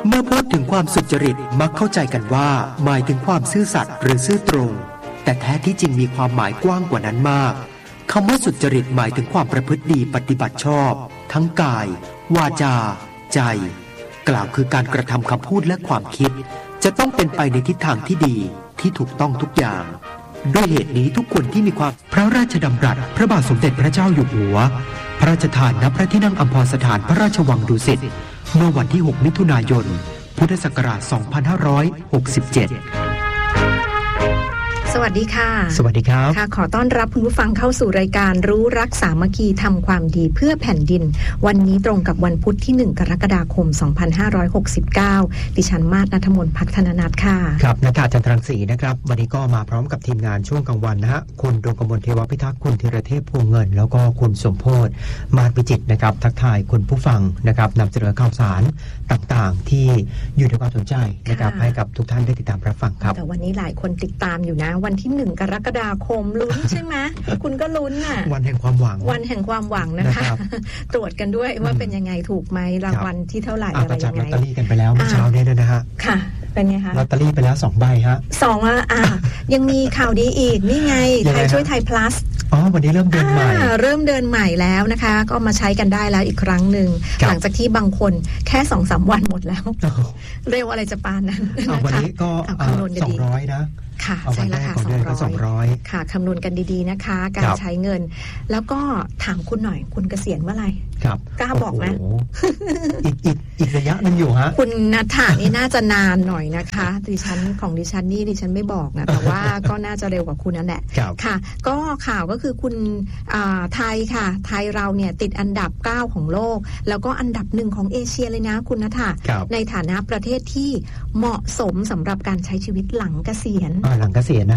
เมื่อพูดถึงความสุจริตมักเข้าใจกันว่าหมายถึงความซื่อสัตย์หรือซื่อตรงแต่แท้ที่จริงมีความหมายกว้างกว่านั้นมากคำว่าสุจริตหมายถึงความประพฤติดีปฏิบัติชอบทั้งกายวาจาใจกล่าวคือการกระทำคำพูดและความคิดจะต้องเป็นไปในทิศทางที่ดีที่ถูกต้องทุกอย่างด้วยเหตุนี้ทุกคนที่มีความพระราชดำรัสพระบาทสมเด็จพระเจ้าอยู่หัวพระราชทานณพระที่นั่งอัมพรสถานพระราชวังดุสิตเมื่อวันที่ 6 มิถุนายน พุทธศักราช 2567 สวัสดีค่ะสวัสดีครับค่ะขอต้อนรับคุณผู้ฟังเข้าสู่รายการรู้รักสามัคคีทำความดีเพื่อแผ่นดินวันนี้ตรงกับวันพุธที่1กรกฎาคม2569ดิฉันมาศณัฐมนต์ภักธนนัทค่ะครับณจันทรังสีนะครับวันนี้ก็มาพร้อมกับทีมงานช่วงกลางวันนะฮะคุณดวงกมลเทวพิทักษ์คุณธีรเทพพวงเงินแล้วก็คุณสมโพธิ์มาศวิจิตรนะครับทักทายคุณผู้ฟังนะครับนำเสนอข่าวสารต่างๆที่อยู่ในความสนใจนะครับให้กับทุกท่านได้ติดตามรับฟังครับแต่วันนี้หลายคนติดตามอยู่นะวันที่1กรกฎาคมลุ้นใช่ไหม คุณก็ลุ้นน่ะวันแห่งความหวังวันแห่งความหวังนะคะตรวจกันด้วยว่าเป็นยังไงถูกไหมรางวัลที่เท่าไหร่อะไรยังไงลอตเตอรี่กันไปแล้วเมื่อเช้านี้นะฮะค่ะเป็นไงคะลอตเตอรี่ไปแล้ว2ใบฮะ 2ยังมีข่าวดีอีกนี่ไงไทยช่วยไทย plus วันนี้เริ่มเดินใหม่เริ่มเดินใหม่แล้วนะคะก็มาใช้กันได้แล้วอีกครั้งหนึ่งหลังจากที่บางคนแค่ 2-3 วันหมดแล้วเร็วอะไรจะปานนั้นนะคะวันนี้ก็200นะค่ะใช่แล้วค่ะ200ค่ะคำนวณกันดีๆนะคะการใช้เงินแล้วก็ถามคุณหน่อยคุณเกษียณเมื่อไหร่ครับกล้าบอกไหมอีกระยะนึงอยู่ฮะคุณณัฐานี่น่าจะนานหน่อยนะคะดิฉันไม่บอกนะแต่ว่าก็น่าจะเร็วกว่าคุณนั่นแหละค่ะก็ข่าวก็คือคุณไทยค่ะไทยเราเนี่ยติดอันดับ9ของโลกแล้วก็อันดับ1ของเอเชียเลยนะคุณณัฐาในฐานะประเทศที่เหมาะสมสำหรับการใช้ชีวิตหลังเกษียณหลังเกษียณนะ